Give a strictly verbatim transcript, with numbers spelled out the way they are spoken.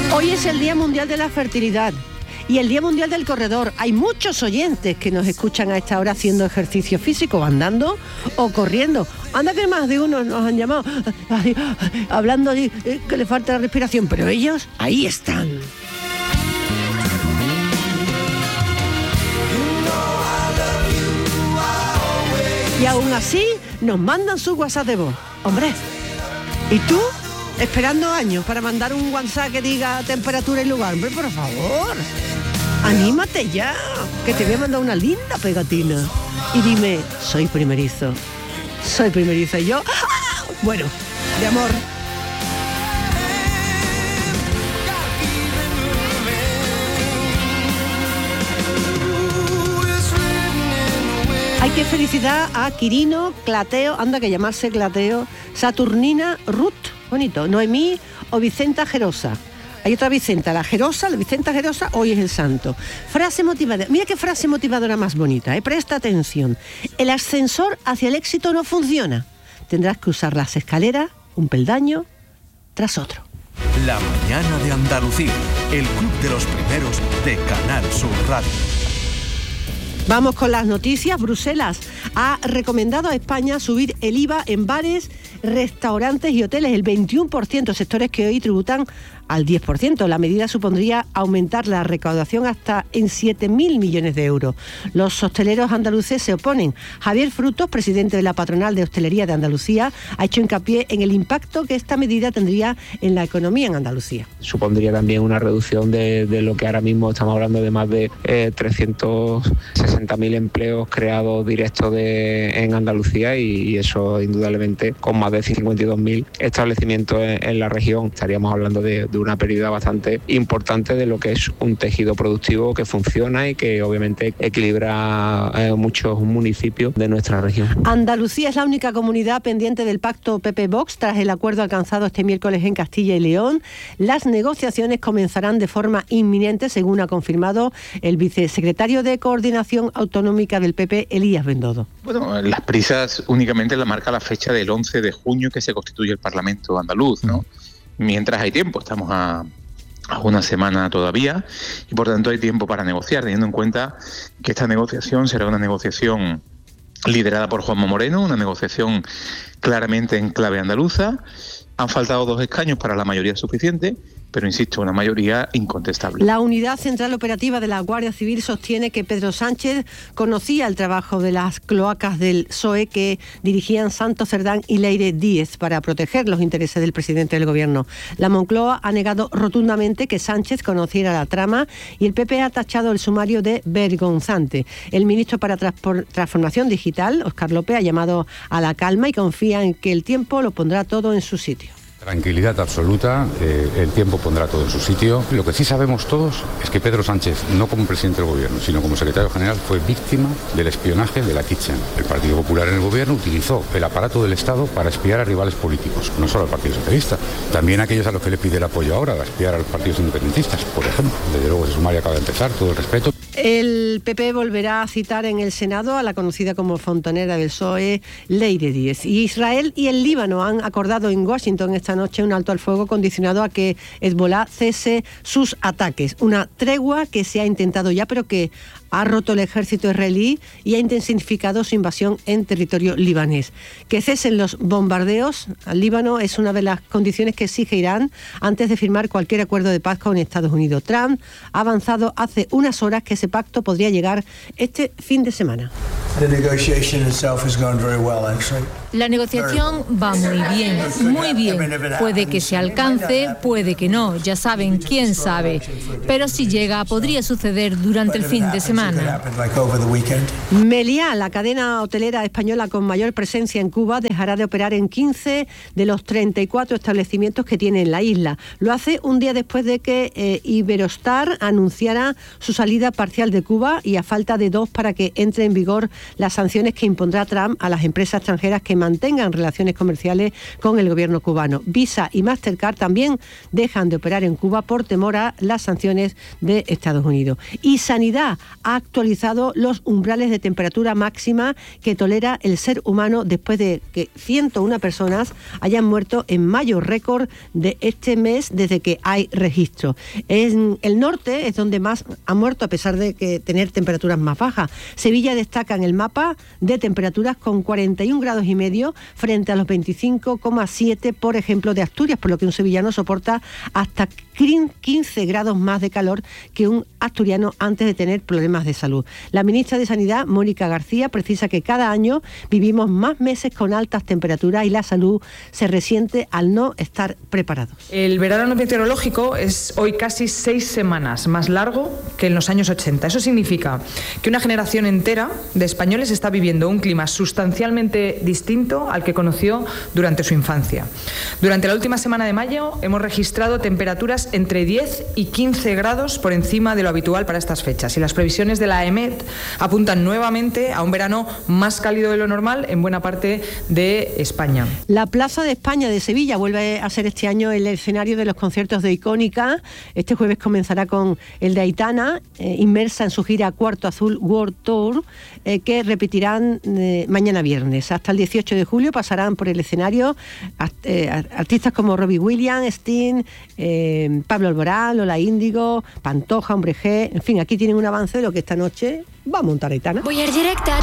Hoy es el Día Mundial de la Fertilidad y el Día Mundial del Corredor. Hay muchos oyentes que nos escuchan a esta hora haciendo ejercicio físico, andando o corriendo. Anda que más de uno nos han llamado ay, hablando de eh, que le falta la respiración, pero ellos ahí están. Y aún así nos mandan su WhatsApp de voz. Hombre, ¿y tú? Esperando años para mandar un WhatsApp que diga temperatura y lugar. Hombre, por favor, anímate ya, que te voy a mandar una linda pegatina. Y dime, soy primerizo, soy primerizo. Y yo, ¡ah! Bueno, de amor. Hay que felicitar a Quirino, Clateo, anda que llamarse Clateo, Saturnina, Ruth, bonito, Noemí o Vicenta Gerosa. Hay otra Vicenta, la Gerosa, la Vicenta Gerosa, hoy es el santo. Frase motivadora, mira qué frase motivadora más bonita, ¿eh? Presta atención. El ascensor hacia el éxito no funciona. Tendrás que usar las escaleras, un peldaño tras otro. La mañana de Andalucía, el club de los primeros de Canal Sur Radio. Vamos con las noticias. Bruselas ha recomendado a España subir el I V A en bares, restaurantes y hoteles, el veintiuno por ciento, sectores que hoy tributan al diez por ciento. La medida supondría aumentar la recaudación hasta en siete mil millones de euros. Los hosteleros andaluces se oponen. Javier Frutos, presidente de la Patronal de Hostelería de Andalucía, ha hecho hincapié en el impacto que esta medida tendría en la economía en Andalucía. Supondría también una reducción de, de lo que ahora mismo estamos hablando de más de eh, trescientos sesenta mil empleos creados directos de, en Andalucía y, y eso indudablemente con más de cincuenta y dos mil establecimientos en, en la región estaríamos hablando de, de una pérdida bastante importante de lo que es un tejido productivo que funciona y que obviamente equilibra eh, muchos municipios de nuestra región. Andalucía es la única comunidad pendiente del pacto P P-Vox tras el acuerdo alcanzado este miércoles en Castilla y León. Las negociaciones comenzarán de forma inminente, según ha confirmado el vicesecretario de Coordinación Autonómica del P P, Elías Bendodo. Bueno, las prisas únicamente la marca la fecha del once de junio que se constituye el Parlamento andaluz, ¿no? Mientras hay tiempo, estamos a, a una semana todavía y por tanto hay tiempo para negociar, teniendo en cuenta que esta negociación será una negociación liderada por Juanma Moreno, una negociación claramente en clave andaluza. Han faltado dos escaños para la mayoría suficiente, pero insisto, una mayoría incontestable. La Unidad Central Operativa de la Guardia Civil sostiene que Pedro Sánchez conocía el trabajo de las cloacas del P S O E que dirigían Santos Cerdán y Leire Díez para proteger los intereses del presidente del Gobierno. La Moncloa ha negado rotundamente que Sánchez conociera la trama y el P P ha tachado el sumario de vergonzante. El ministro para Transformación Digital, Óscar López, ha llamado a la calma y confía en que el tiempo lo pondrá todo en su sitio. Tranquilidad absoluta, eh, el tiempo pondrá todo en su sitio. Lo que sí sabemos todos es que Pedro Sánchez, no como presidente del Gobierno, sino como secretario general, fue víctima del espionaje de la Kitchen. El Partido Popular en el Gobierno utilizó el aparato del Estado para espiar a rivales políticos, no solo al Partido Socialista, también a aquellos a los que le pide el apoyo ahora, a espiar a los partidos independentistas, por ejemplo. Desde luego ese sumario acaba de empezar, todo el respeto. El P P volverá a citar en el Senado a la conocida como fontanera del P S O E, Leire Díez. Y Israel y el Líbano han acordado en Washington esta noche un alto al fuego condicionado a que Hezbolá cese sus ataques. Una tregua que se ha intentado ya, pero que ha roto el ejército israelí y ha intensificado su invasión en territorio libanés. Que cesen los bombardeos al Líbano es una de las condiciones que exige Irán antes de firmar cualquier acuerdo de paz con Estados Unidos. Trump ha avanzado hace unas horas que ese pacto podría llegar este fin de semana. La negociación va muy bien, muy bien. Puede que se alcance, puede que no, ya saben, quién sabe. Pero si llega, podría suceder durante el fin de semana. Meliá, la cadena hotelera española con mayor presencia en Cuba, dejará de operar en quince de los treinta y cuatro establecimientos que tiene en la isla. Lo hace un día después de que eh, Iberostar anunciara su salida parcial de Cuba y a falta de dos para que entre en vigor las sanciones que impondrá Trump a las empresas extranjeras que mantengan relaciones comerciales con el gobierno cubano. Visa y Mastercard también dejan de operar en Cuba por temor a las sanciones de Estados Unidos. Y Sanidad ha actualizado los umbrales de temperatura máxima que tolera el ser humano después de que ciento una personas hayan muerto en mayo, récord de este mes desde que hay registro. En el norte es donde más ha muerto, a pesar de que tener temperaturas más bajas. Sevilla destaca en el mapa de temperaturas con cuarenta y un grados y medio frente a los veinticinco coma siete, por ejemplo, de Asturias, por lo que un sevillano soporta hasta quince grados más de calor que un asturiano antes de tener problemas de salud. La ministra de Sanidad, Mónica García, precisa que cada año vivimos más meses con altas temperaturas y la salud se resiente al no estar preparados. El verano meteorológico es hoy casi seis semanas más largo que en los años ochenta. Eso significa que una generación entera de españoles está viviendo un clima sustancialmente distinto al que conoció durante su infancia. Durante la última semana de mayo hemos registrado temperaturas entre diez y quince grados por encima de lo habitual para estas fechas, y las previsiones de la EMET apuntan nuevamente a un verano más cálido de lo normal en buena parte de España. La Plaza de España de Sevilla vuelve a ser este año el escenario de los conciertos de Icónica. Este jueves comenzará con el de Aitana, eh, inmersa en su gira Cuarto Azul World Tour, eh, que repetirán eh, mañana viernes. Hasta el dieciocho de julio pasarán por el escenario art, eh, artistas como Robbie Williams, Sting, eh, Pablo Alborán, Lola Índigo, Pantoja, Hombre G. En fin, aquí tienen un avance de lo que esta noche va a montar Aitana. Voy a ir directa.